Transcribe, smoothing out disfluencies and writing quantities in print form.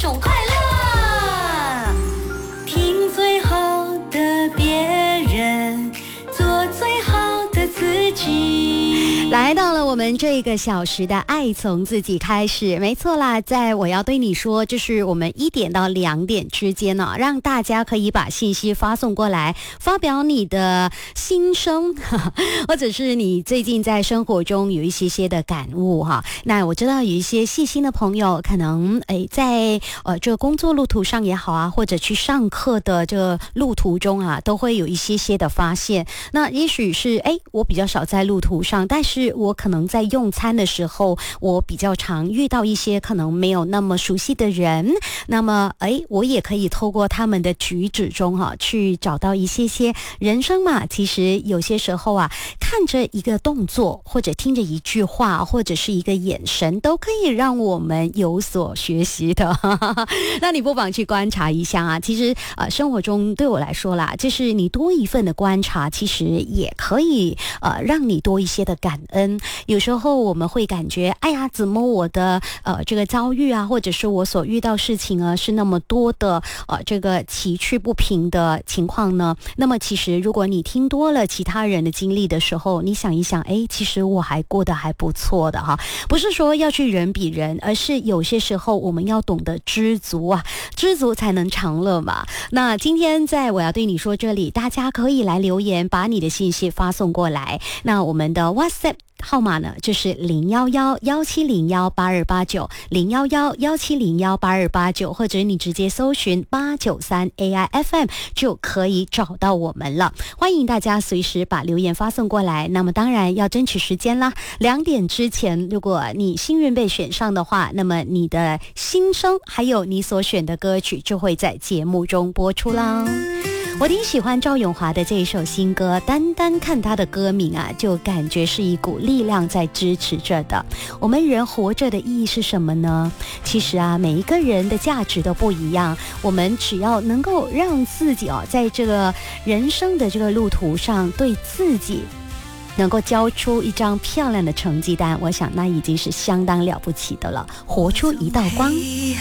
种快乐。听最好的别人，做最好的自己。 来到了我们这个小时的爱从自己开始，没错啦，在我要对你说，就是我们1点到2点之间呢，让大家可以把信息发送过来，发表你的心声，或者是你最近在生活中有一些的感悟哈。那我知道有一些细心的朋友，可能在这个工作路途上也好啊，或者去上课的这个路途中啊，都会有一些的发现。那也许是我比较少在路途上，但是我可能在用餐的时候，我比较常遇到一些可能没有那么熟悉的人，那么我也可以透过他们的举止中去找到一些人生嘛。其实有些时候啊，看着一个动作，或者听着一句话，或者是一个眼神，都可以让我们有所学习的。那你不妨去观察一下啊。其实生活中对我来说啦，就是你多一份的观察，其实也可以让你多一些的感恩。有时候我们会感觉，哎呀，怎么我的这个遭遇啊，或者是我所遇到事情啊，是那么多的这个崎岖不平的情况呢？那么其实如果你听多了其他人的经历的时候，你想一想，其实我还过得还不错的哈。不是说要去人比人，而是有些时候我们要懂得知足啊，知足才能长乐嘛。那今天在我要对你说这里，大家可以来留言，把你的信息发送过来。那我们的 WhatsApp号码呢，就是011-1701-8289 011-1701-8289，或者你直接搜寻893 AIFM 就可以找到我们了。欢迎大家随时把留言发送过来。那么当然要争取时间啦，2点之前，如果你幸运被选上的话，那么你的心声还有你所选的歌曲就会在节目中播出啦。我挺喜欢赵咏华的这一首新歌，单单看他的歌名啊，就感觉是一股力量在支持着的。我们人活着的意义是什么呢？其实啊，每一个人的价值都不一样，我们只要能够让自己在这个人生的这个路途上，对自己能够交出一张漂亮的成绩单，我想那已经是相当了不起的了，活出一道光。